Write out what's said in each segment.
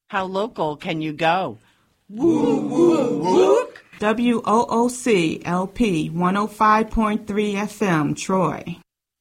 How local can you go? Woo, woo, woo. WOOC LP 105.3 FM, Troy.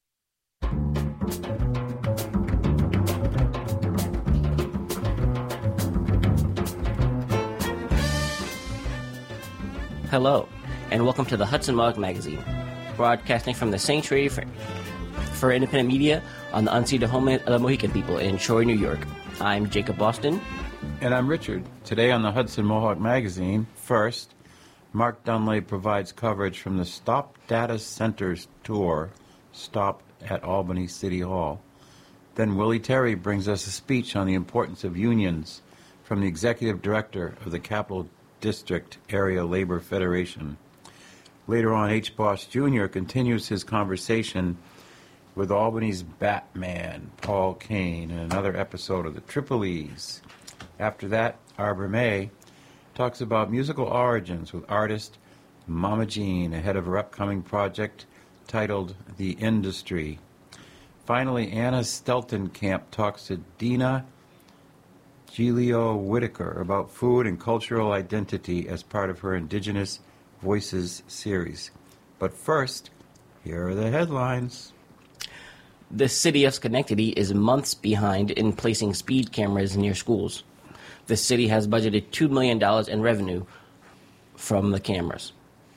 Hello, and welcome to the Hudson Mohawk Magazine, broadcasting from the Sanctuary for Independent Media on the unceded homeland of the Mohican people in Troy, New York. I'm Jacob Boston. And I'm Richard. Today on the Hudson Mohawk Magazine, first, Mark Dunley provides coverage from the Stop Data Centers tour, Stop at Albany City Hall. Then Willie Terry brings us a speech on the importance of unions from the Executive Director of the Capital District Area Labor Federation. Later on, H. Boss Jr. continues his conversation with Albany's Batman, Paul Kane, in another episode of the Triple E's. After that, Arbor May talks about musical origins with artist Mama Jean ahead of her upcoming project titled The Industry. Finally, Anna Steltenkamp talks to Dina Giglio Whitaker about food and cultural identity as part of her Indigenous Voices series. But first, here are the headlines. The city of Schenectady is months behind in placing speed cameras near schools. The city has budgeted $2 million in revenue from the cameras.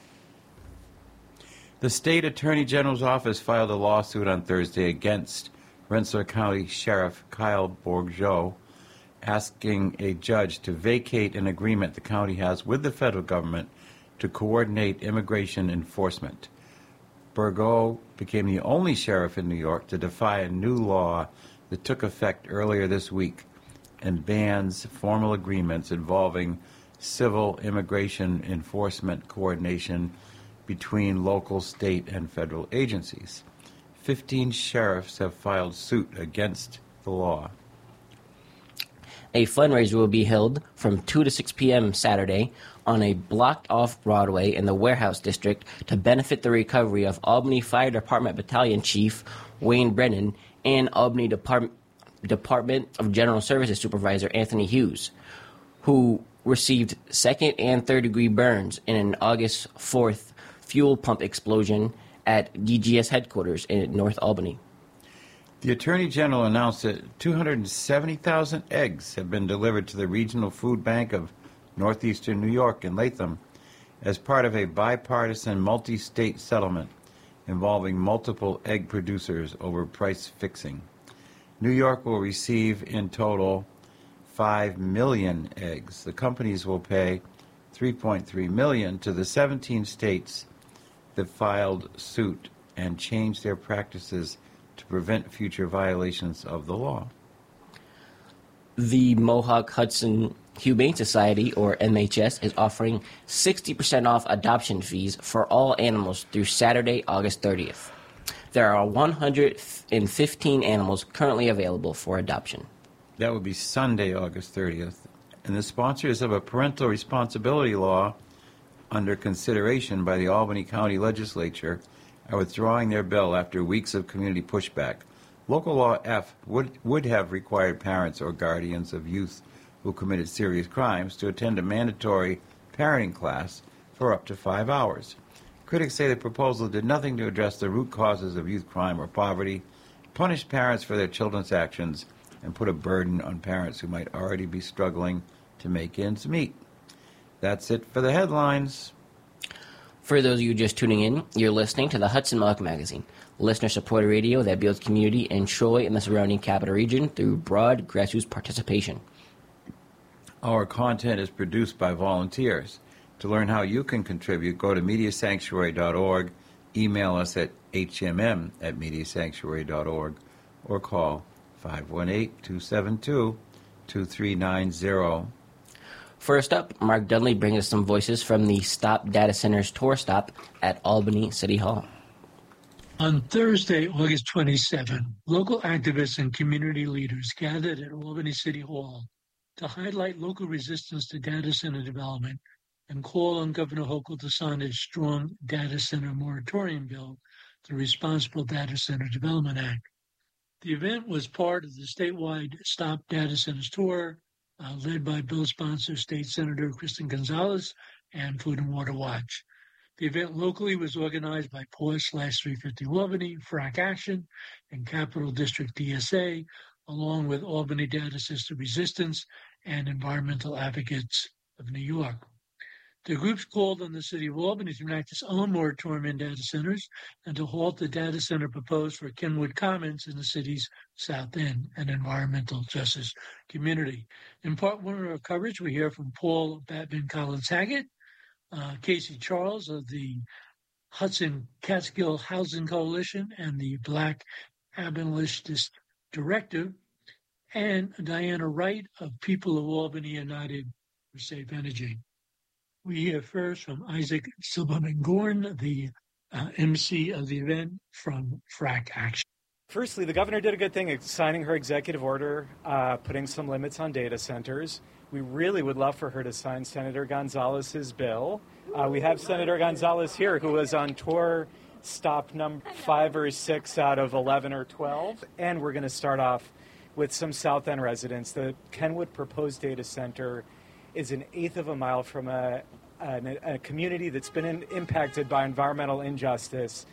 The state attorney general's office filed a lawsuit on Thursday against Rensselaer County Sheriff Kyle Bourgeau, asking a judge to vacate an agreement the county has with the federal government to coordinate immigration enforcement. Bourgeau became the only sheriff in New York to defy a new law that took effect earlier this week and bans formal agreements involving civil immigration enforcement coordination between local, state, and federal agencies. 15 sheriffs have filed suit against the law. A fundraiser will be held from 2 to 6 p.m. Saturday on a blocked-off Broadway in the Warehouse District to benefit the recovery of Albany Fire Department Battalion Chief Wayne Brennan and Albany Department of General Services Supervisor Anthony Hughes, who received second and third-degree burns in an August 4th fuel pump explosion at DGS headquarters in North Albany. The Attorney General announced that 270,000 eggs have been delivered to the Regional Food Bank of Northeastern New York in Latham as part of a bipartisan multi-state settlement involving multiple egg producers over price fixing. New York will receive in total 5 million eggs. The companies will pay $3.3 million to the 17 states that filed suit and change their practices to prevent future violations of the law. The Mohawk Hudson Humane Society, or MHS, is offering 60% off adoption fees for all animals through Saturday, August 30th. There are 115 animals currently available for adoption. That would be Sunday, August 30th. And the sponsors of a parental responsibility law under consideration by the Albany County Legislature are withdrawing their bill after weeks of community pushback. Local Law F would have required parents or guardians of youth who committed serious crimes to attend a mandatory parenting class for up to 5 hours. Critics say the proposal did nothing to address the root causes of youth crime or poverty, punish parents for their children's actions, and put a burden on parents who might already be struggling to make ends meet. That's it for the headlines. For those of you just tuning in, you're listening to the Hudson Mohawk Magazine, listener-supported radio that builds community in Troy and the surrounding capital region through broad grassroots participation. Our content is produced by volunteers. To learn how you can contribute, go to MediaSanctuary.org, email us at hmm@MediaSanctuary.org, or call 518-272-2390. First up, Mark Dunley brings us some voices from the Stop Data Centers tour stop at Albany City Hall. On Thursday, August 27, local activists and community leaders gathered at Albany City Hall to highlight local resistance to data center development and call on Governor Hochul to sign his strong data center moratorium bill, the Responsible Data Center Development Act. The event was part of the statewide Stop Data Centers tour, led by bill sponsor State Senator Kristen Gonzalez and Food and Water Watch. The event locally was organized by PAWS/350 Albany, FRAC Action, and Capital District DSA, along with Albany Data Center Resistance and Environmental Advocates of New York. The groups called on the City of Albany to enact its own moratorium in data centers and to halt the data center proposed for Kenwood Commons in the city's South End, an environmental justice community. In part one of our coverage, we hear from Paul Batman Collins Haggett, Casey Charles of the Hudson Catskill Housing Coalition and the Black Abolitionist Directive, and Diana Wright of People of Albany United for Safe Energy. We hear first from Isaac Silberman-Gorn, the MC of the event from FRAC Action. Firstly, the governor did a good thing signing her executive order, putting some limits on data centers. We really would love for her to sign Senator Gonzalez's bill. We have Senator Gonzalez here, who was on tour stop number 5 or 6 out of 11 or 12. And we're going to start off with some South End residents. The Kenwood proposed data center is an eighth of a mile from a community that's been impacted by environmental injustice.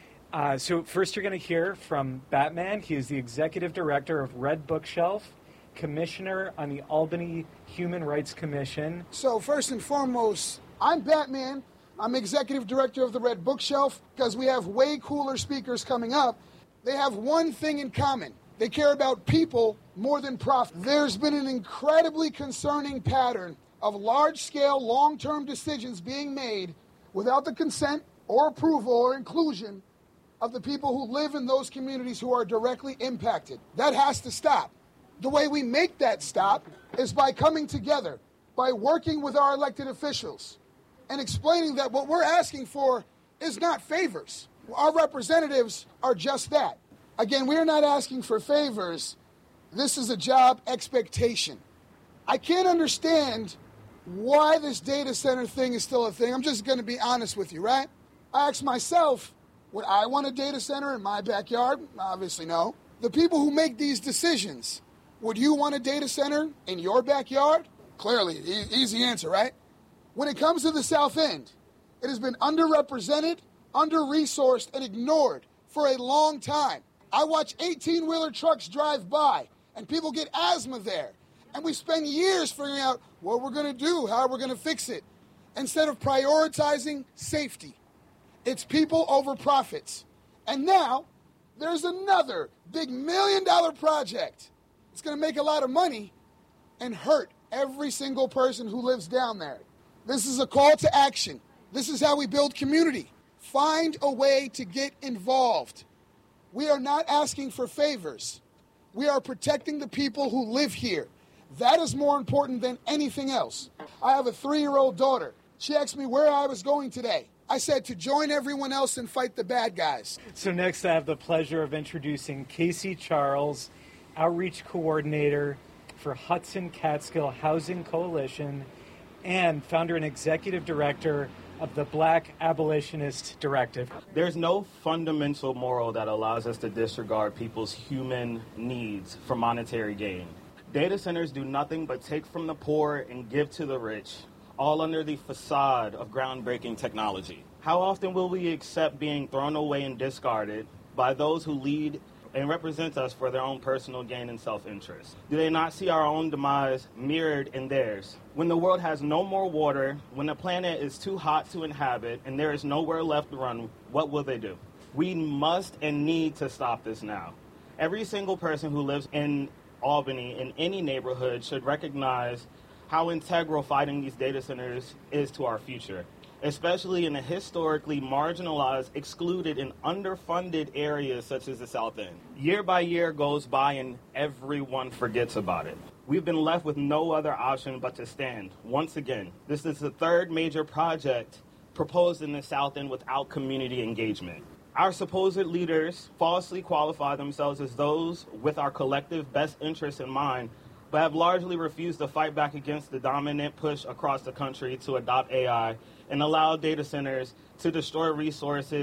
So first you're going to hear from Batman. He is the executive director of Red Bookshelf, commissioner on the Albany Human Rights Commission. So first and foremost, I'm Batman. I'm executive director of the Red Bookshelf because we have way cooler speakers coming up. They have one thing in common. They care about people more than profit. There's been an incredibly concerning pattern of large-scale, long-term decisions being made without the consent or approval or inclusion of the people who live in those communities who are directly impacted. That has to stop. The way we make that stop is by coming together, by working with our elected officials and explaining that what we're asking for is not favors. Our representatives are just that. Again, we're not asking for favors. This is a job expectation. I can't understand why this data center thing is still a thing. I'm just going to be honest with you, right? I asked myself, would I want a data center in my backyard? Obviously no. The people who make these decisions, would you want a data center in your backyard? Clearly, easy answer, right? When it comes to the South End, it has been underrepresented, under-resourced, and ignored for a long time. I watch 18-wheeler trucks drive by, and people get asthma there. And we spend years figuring out what we're going to do, how we're going to fix it, instead of prioritizing safety. It's people over profits. And now, there's another big $1 million project. It's going to make a lot of money and hurt every single person who lives down there. This is a call to action. This is how we build community. Find a way to get involved. We are not asking for favors. We are protecting the people who live here. That is more important than anything else. I have a 3-year-old daughter. She asked me where I was going today. I said to join everyone else and fight the bad guys. So next I have the pleasure of introducing Casey Charles, Outreach Coordinator for Hudson Catskill Housing Coalition and founder and executive director of the Black Abolitionist Directive. There's no fundamental moral that allows us to disregard people's human needs for monetary gain. Data centers do nothing but take from the poor and give to the rich, all under the facade of groundbreaking technology. How often will we accept being thrown away and discarded by those who lead and represent us for their own personal gain and self-interest? Do they not see our own demise mirrored in theirs? When the world has no more water, when the planet is too hot to inhabit, and there is nowhere left to run, what will they do? We must and need to stop this now. Every single person who lives in Albany, in any neighborhood, should recognize how integral fighting these data centers is to our future, especially in the historically marginalized, excluded, and underfunded areas such as the South End. Year by year goes by and everyone forgets about it. We've been left with no other option but to stand. Once again, this is the third major project proposed in the South End without community engagement. Our supposed leaders falsely qualify themselves as those with our collective best interests in mind, but have largely refused to fight back against the dominant push across the country to adopt AI and allow data centers to destroy resources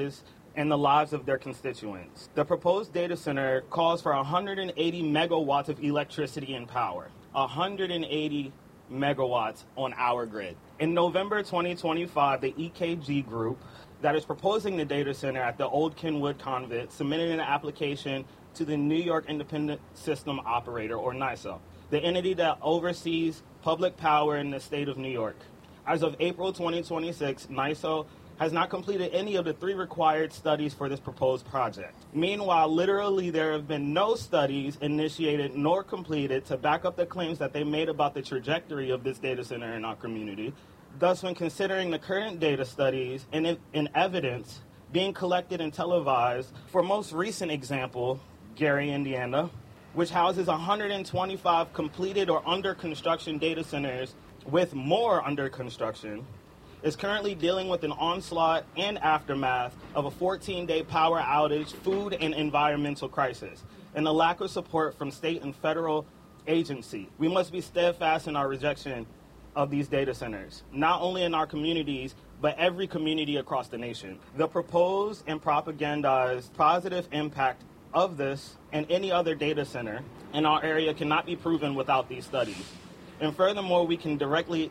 and the lives of their constituents. The proposed data center calls for 180 megawatts of electricity and power. 180 megawatts on our grid. In November 2025, the EKG group that is proposing the data center at the Old Kenwood Convent submitted an application to the New York Independent System Operator, or NYSO, the entity that oversees public power in the state of New York. As of April 2026, NYSO has not completed any of the 3 required studies for this proposed project. Meanwhile, literally there have been no studies initiated nor completed to back up the claims that they made about the trajectory of this data center in our community. Thus, when considering the current data studies and evidence being collected and televised, for most recent example, Gary, Indiana, which houses 125 completed or under construction data centers with more under construction, is currently dealing with an onslaught and aftermath of a 14-day power outage, food and environmental crisis, and the lack of support from state and federal agencies. We must be steadfast in our rejection of these data centers, not only in our communities, but every community across the nation. The proposed and propagandized positive impact of this and any other data center in our area cannot be proven without these studies. And furthermore, we can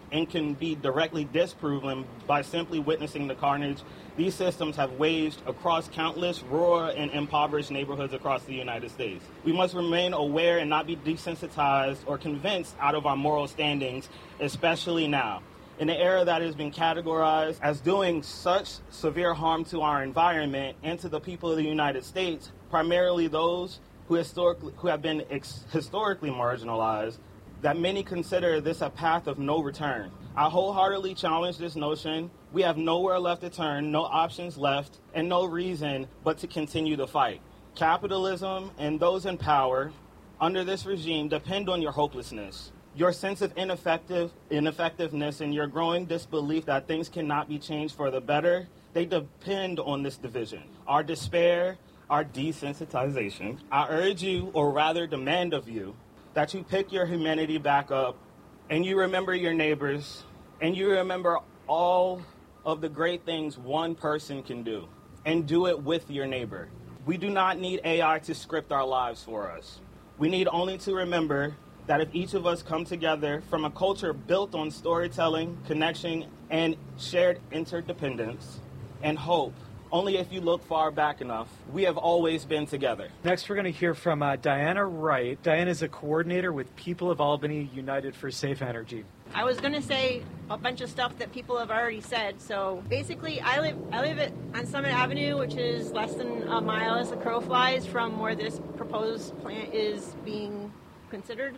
be directly disproven by simply witnessing the carnage these systems have waged across countless rural and impoverished neighborhoods across the United States. We must remain aware and not be desensitized or convinced out of our moral standings, especially now. In an era that has been categorized as doing such severe harm to our environment and to the people of the United States, primarily those who have been historically marginalized, that many consider this a path of no return. I wholeheartedly challenge this notion. We have nowhere left to turn, no options left, and no reason but to continue the fight. Capitalism and those in power under this regime depend on your hopelessness, your sense of ineffectiveness, and your growing disbelief that things cannot be changed for the better. They depend on this division, our despair, our desensitization. I urge you, or rather demand of you, that you pick your humanity back up and you remember your neighbors and you remember all of the great things one person can do, and do it with your neighbor. We do not need AI to script our lives for us. We need only to remember that if each of us come together from a culture built on storytelling, connection, and shared interdependence and hope, only if you look far back enough, we have always been together. Next, we're going to hear from Diana Wright. Diana is a coordinator with People of Albany United for Safe Energy. I was going to say a bunch of stuff that people have already said. So basically, I live on Summit Avenue, which is less than a mile as the crow flies from where this proposed plant is being considered.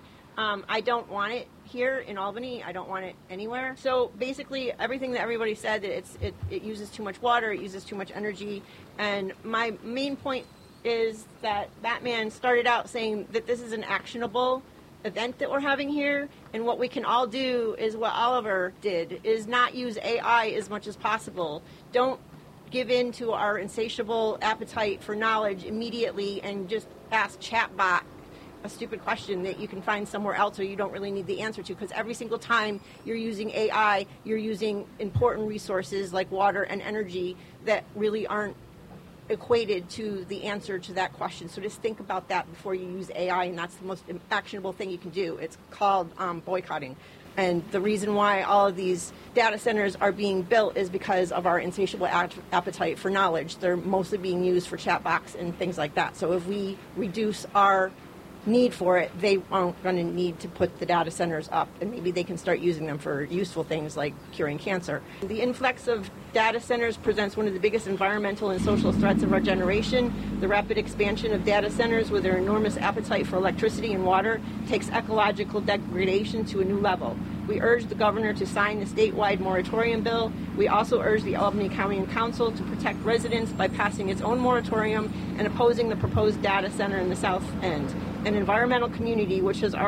I don't want it here in Albany. I don't want it anywhere. So basically, everything that everybody said, that it uses too much water, it uses too much energy. And my main point is that Batman started out saying that this is an actionable event that we're having here, and what we can all do is what Oliver did, is not use AI as much as possible. Don't give in to our insatiable appetite for knowledge immediately and just ask chatbot a stupid question that you can find somewhere else or you don't really need the answer to, because every single time you're using AI, you're using important resources like water and energy that really aren't equated to the answer to that question. So just think about that before you use AI, and that's the most actionable thing you can do. It's called boycotting. And the reason why all of these data centers are being built is because of our insatiable appetite for knowledge. They're mostly being used for chat box and things like that. So if we reduce our need for it, they aren't going to need to put the data centers up, and maybe they can start using them for useful things like curing cancer. The influx of data centers presents one of the biggest environmental and social threats of our generation. The rapid expansion of data centers with their enormous appetite for electricity and water takes ecological degradation to a new level. We urge the governor to sign the statewide moratorium bill. We also urge the Albany County Council to protect residents by passing its own moratorium and opposing the proposed data center in the South End, an environmental community which has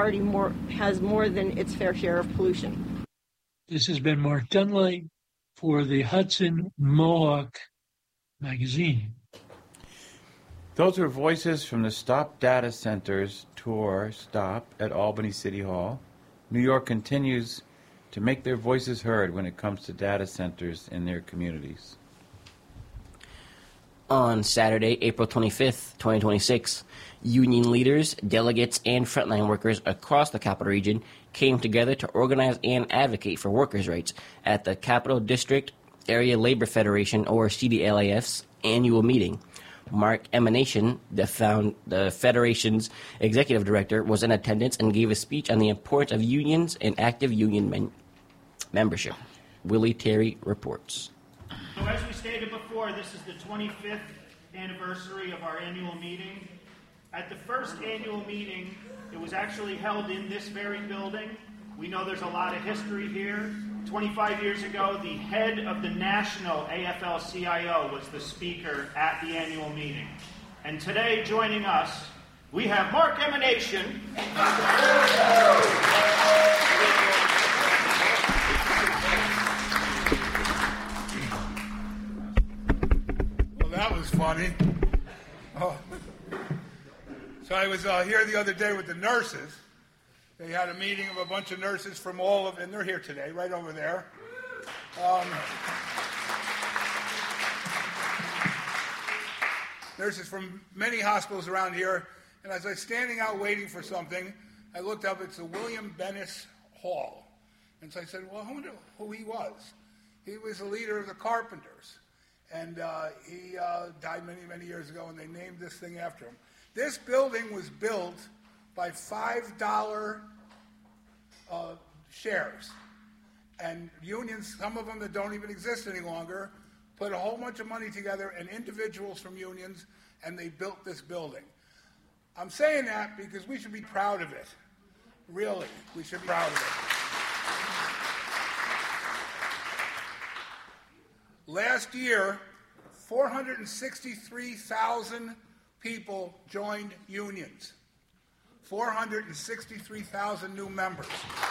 more than its fair share of pollution. This has been Mark Dunley for the Hudson Mohawk Magazine. Those are voices from the Stop Data Centers tour stop at Albany City Hall. New York continues to make their voices heard when it comes to data centers in their communities. On Saturday, April 25th, 2026, union leaders, delegates, and frontline workers across the Capital Region came together to organize and advocate for workers' rights at the Capital District Area Labor Federation, or CDLAF's, annual meeting. Mark Emanation, the Federation's executive director, was in attendance and gave a speech on the importance of unions and active union membership. Willie Terry reports. So as we stated before, this is the 25th anniversary of our annual meeting. At the first annual meeting, it was actually held in this very building. We know there's a lot of history here. 25 years ago, the head of the national AFL-CIO was the speaker at the annual meeting. And today, joining us, we have Mark Emanation. Well, that was funny. Oh. So I was here the other day with the nurses. They had a meeting of a bunch of nurses from all of, and they're here today, right over there. Nurses from many hospitals around here. And as I was standing out waiting for something, I looked up, it's the William Bennis Hall. And so I said, well, I wonder who he was. He was the leader of the Carpenters. And he died many, many years ago, and they named this thing after him. This building was built by $5 shares. And unions, some of them that don't even exist any longer, put a whole bunch of money together, and individuals from unions, and they built this building. I'm saying that because we should be proud of it. Really, we should be proud of it. Last year, 463,000 people joined unions. 463,000 new members.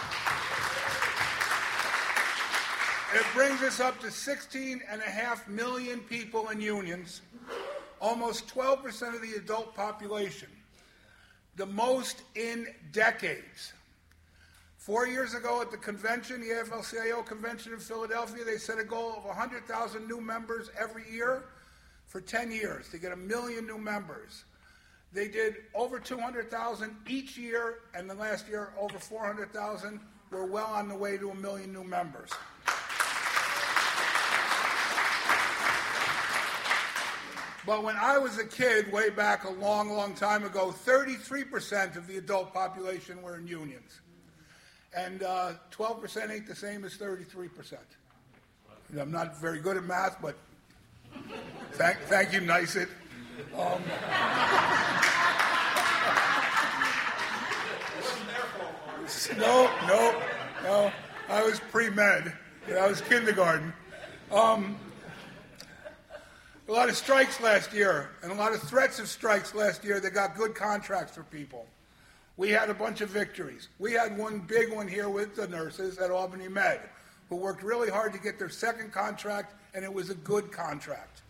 It brings us up to 16.5 million people in unions, almost 12% of the adult population, the most in decades. 4 years ago at the convention, the AFL-CIO convention in Philadelphia, they set a goal of 100,000 new members every year for 10 years to get 1 million new members. They did over 200,000 each year, and the last year over 400,000. We're well on the way to 1 million new members. But when I was a kid, way back a long, long time ago, 33% of the adult population were in unions. And 12% ain't the same as 33%. I'm not very good at math, but thank you, Nicet. No. I was pre-med. I was kindergarten. A lot of strikes last year, and a lot of threats of strikes last year that got good contracts for people. We had a bunch of victories. We had one big one here with the nurses at Albany Med, who worked really hard to get their second contract, and it was a good contract.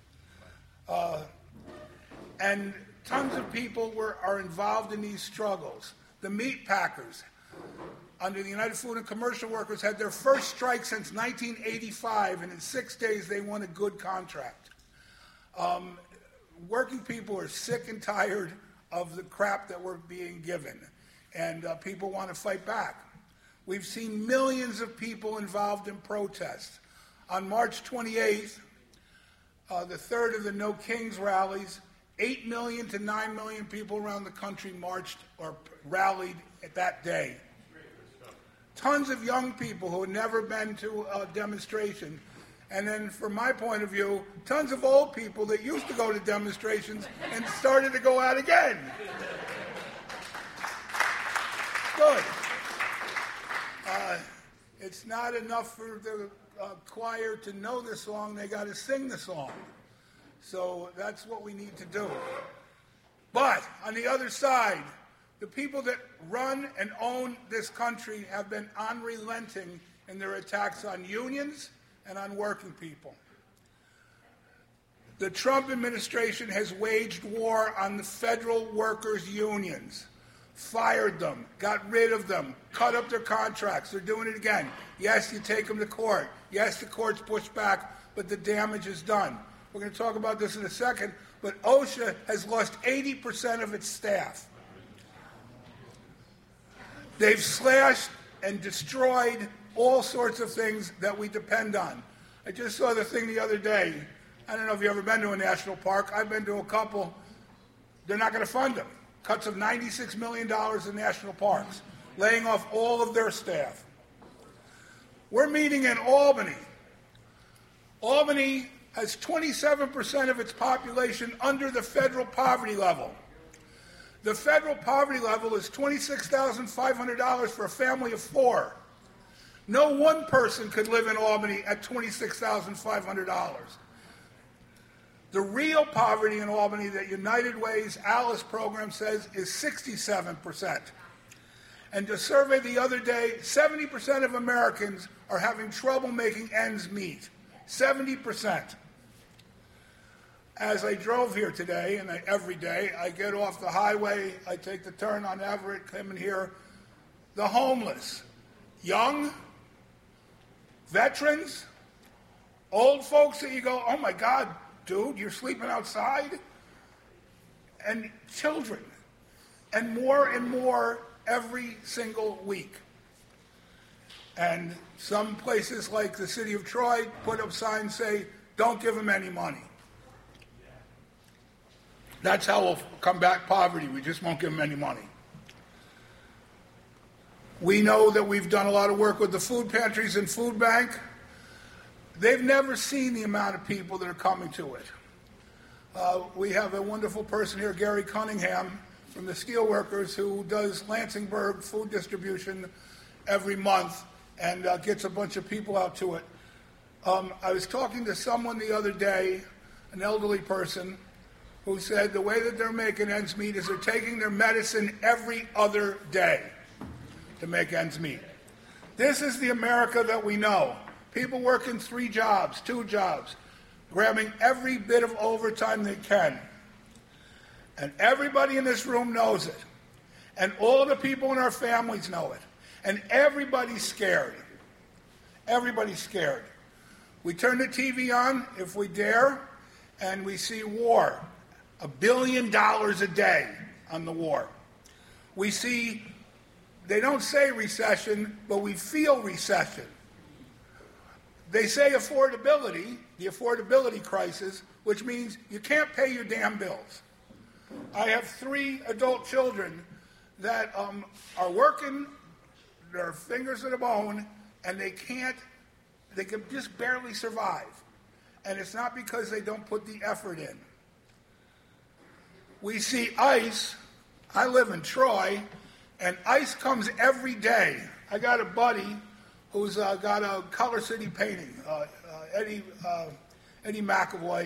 And tons of people are involved in these struggles. The meat packers, under the United Food and Commercial Workers, had their first strike since 1985, and in 6 days they won a good contract. Working people are sick and tired of the crap that we're being given, and people want to fight back. We've seen millions of people involved in protests. On March 28th, the third of the No Kings rallies, 8 million to 9 million people around the country marched or rallied at that day. Tons of young people who had never been to a demonstration. And then, from my point of view, tons of old people that used to go to demonstrations and started to go out again. Good. It's not enough for the choir to know the song, they got to sing the song. So that's what we need to do. But on the other side, the people that run and own this country have been unrelenting in their attacks on unions and on working people. The Trump administration has waged war on the federal workers' unions, fired them, got rid of them, cut up their contracts. They're doing it again. Yes, you take them to court. Yes, the courts push back, but the damage is done. We're going to talk about this in a second, but OSHA has lost 80% of its staff. They've slashed and destroyed all sorts of things that we depend on. I just saw the thing the other day. I don't know if you've ever been to a national park. I've been to a couple. They're not going to fund them. Cuts of $96 million in national parks, laying off all of their staff. We're meeting in Albany. Albany has 27% of its population under the federal poverty level. The federal poverty level is $26,500 for a family of 4. No one person could live in Albany at $26,500. The real poverty in Albany that United Way's ALICE program says is 67%. And a survey the other day, 70% of Americans are having trouble making ends meet. 70%. As I drove here today, and every day, I get off the highway, I take the turn on Everett, come in here, the homeless, young, veterans, old folks that you go, oh my God, dude, you're sleeping outside? And children. And more every single week. And some places like the city of Troy put up signs say, don't give them any money. That's how we'll combat poverty. We just won't give them any money. We know that we've done a lot of work with the food pantries and food bank. They've never seen the amount of people that are coming to it. We have a wonderful person here, Gary Cunningham, from the Steelworkers, who does Lansingburg food distribution every month and gets a bunch of people out to it. I was talking to someone the other day, an elderly person, who said the way that they're making ends meet is they're taking their medicine every other day to make ends meet. This is the America that we know. People working 3 jobs, 2 jobs, grabbing every bit of overtime they can. And everybody in this room knows it. And all the people in our families know it. And everybody's scared. Everybody's scared. We turn the TV on, if we dare, and we see war. $1 billion a day on the war. We see, they don't say recession, but we feel recession. They say affordability, the affordability crisis, which means you can't pay your damn bills. I have 3 adult children that are working their fingers to the bone, and they can just barely survive. And it's not because they don't put the effort in. We see ICE. I live in Troy, and ICE comes every day. I got a buddy who's got a Color City painting, Eddie McAvoy.